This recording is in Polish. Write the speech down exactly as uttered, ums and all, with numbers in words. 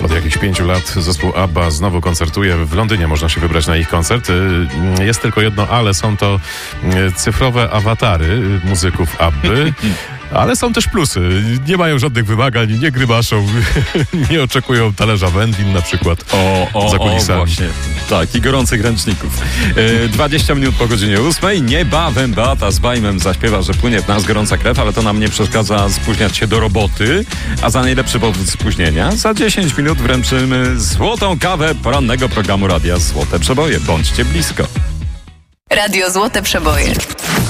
Od jakichś pięciu lat zespół ABBA znowu koncertuje. W Londynie można się wybrać na ich koncert. Jest tylko jedno ale, są to cyfrowe awatary muzyków ABBY. Ale są też plusy. Nie mają żadnych wymagań, nie grybaszą, nie oczekują talerza wędlin na przykład o, o, za kulisami. O, właśnie. Tak, i gorących ręczników. E, dwadzieścia minut po godzinie ósmej. Niebawem Beata z Bajmem zaśpiewa, że płynie w nas gorąca krew, ale to nam nie przeszkadza spóźniać się do roboty. A za najlepszy powód spóźnienia za dziesięć minut wręczymy złotą kawę porannego programu Radia Złote Przeboje. Bądźcie blisko. Radio Złote Przeboje.